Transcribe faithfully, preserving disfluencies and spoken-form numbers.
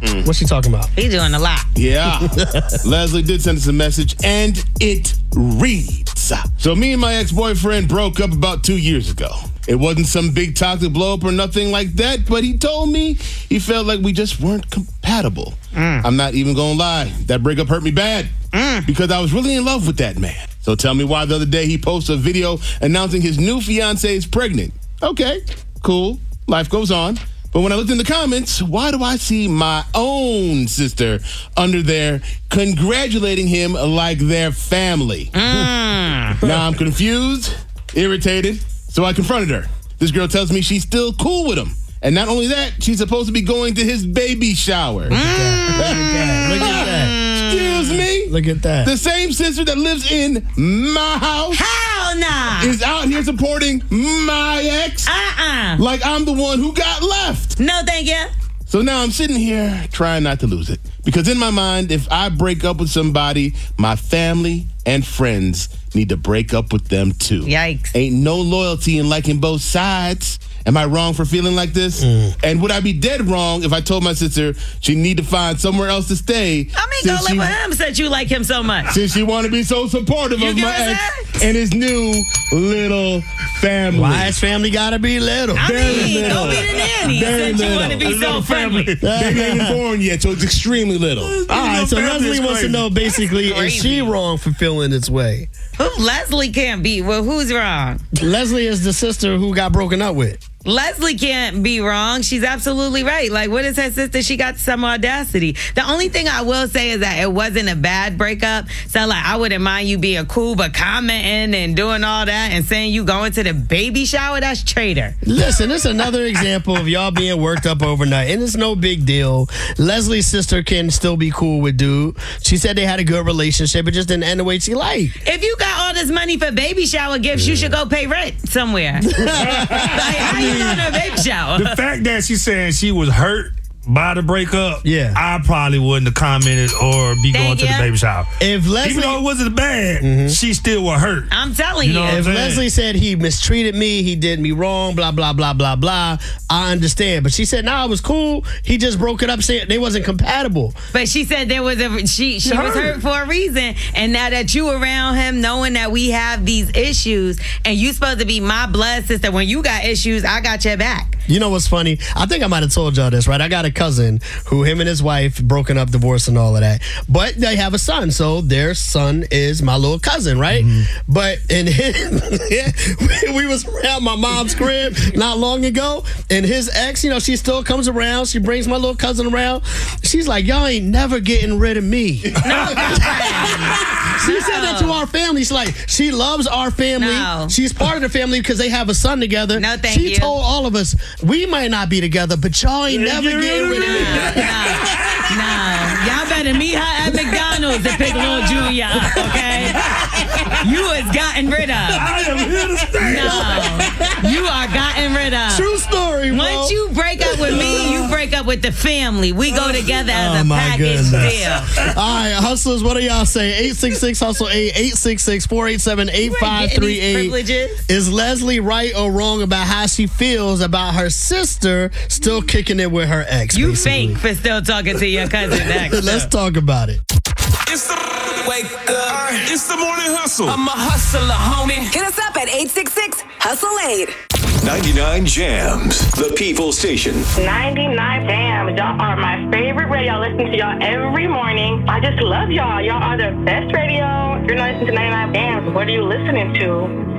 Mm-mm. What's she talking about? He's doing a lot. Yeah. Leslie did send us a message, and it reads. So me and my ex-boyfriend broke up about two years ago. It wasn't some big toxic blow-up or nothing like that, but he told me he felt like we just weren't compatible. Mm. I'm not even gonna lie. That breakup hurt me bad mm. because I was really in love with that man. So tell me why the other day he posted a video announcing his new fiancée is pregnant. Okay, cool. Life goes on. But when I looked in the comments, why do I see my own sister under there congratulating him like their family? Mm. Now I'm confused, irritated, so I confronted her. This girl tells me she's still cool with him. And not only that, she's supposed to be going to his baby shower. Look at that. Look at that. Look at that. Excuse me? Look at that. The same sister that lives in my house Hell nah. is out here supporting my ex Uh-uh. like I'm the one who got left. No, thank you. So now I'm sitting here trying not to lose it. Because in my mind, if I break up with somebody, my family and friends need to break up with them too. Yikes. Ain't no loyalty in liking both sides. Am I wrong for feeling like this? Mm. And would I be dead wrong if I told my sister she need to find somewhere else to stay? I mean, go live with him since you like him so much. Since she want to be so supportive you of my ex and his new little family. Why his family gotta be little? I Very mean, little. don't be the nanny Very since you little. want to be so friendly. Baby ain't even born yet, so it's extremely little. All right, so Leslie wants to know basically, is she wrong for feeling its way? Who, Leslie can't be. Well, who's wrong? Leslie is the sister who got broken up with. Leslie can't be wrong. She's absolutely right. Like, what is her sister? She got some audacity. The only thing I will say is that it wasn't a bad breakup. So, like, I wouldn't mind you being cool, but commenting and doing all that and saying you going to the baby shower, that's traitor. Listen, it's another example of y'all being worked up overnight, and it's no big deal. Leslie's sister can still be cool with dude. She said they had a good relationship. It just didn't end the way she liked. If you got all this money for baby shower gifts, yeah. you should go pay rent somewhere. Like, how you going to a baby shower? The fact that she said she was hurt by the breakup, yeah, I probably wouldn't have commented or be Thank going to you. the baby shower. If Leslie, even though it wasn't bad, mm-hmm. she still was hurt. I'm telling you. you. Know if Leslie said he mistreated me, he did me wrong, blah, blah, blah, blah, blah, I understand. But she said, nah, it was cool. He just broke it up, saying they wasn't compatible. But she said there was a she she was hurt for a reason. And now that you around him, knowing that we have these issues, and you supposed to be my blood sister, when you got issues, I got your back. You know what's funny? I think I might have told y'all this, right? I got a cousin who him and his wife broken up, divorced, and all of that. But they have a son, so their son is my little cousin, right? Mm-hmm. But in his, we was around my mom's crib not long ago, and his ex, you know, she still comes around. She brings my little cousin around. She's like, y'all ain't never getting rid of me. No, she no. said that to our family. She's like, she loves our family. No. She's part of the family because they have a son together. No, thank she you. told all of us, we might not be together, but y'all ain't never getting rid of me. No, no. Y'all better meet her at McDonald's to pick Lil Junior up, okay? You is gotten rid of. I am here to stay. No, you are gotten rid of. True story, bro. Once you break up with me, you break up with the family. We go together as oh a package goodness. deal. All right, hustlers, what do y'all say? eight six six hustle eight, eight six six, four eight seven, eight five three eight. Is Leslie right or wrong about how she feels about her sister still kicking it with her ex? You basically? fake for still talking to your cousin ex. Let's talk about it. It's the wake up. It's the morning hustle. I'm a hustler, homie. Hit us up at eight six six, hustle eight. ninety-nine Jams, the people station. ninety-nine Jams. Y'all are my favorite radio. I listen to y'all every morning. I just love y'all. Y'all are the best radio. If you're not listening to ninety-nine Jams, what are you listening to?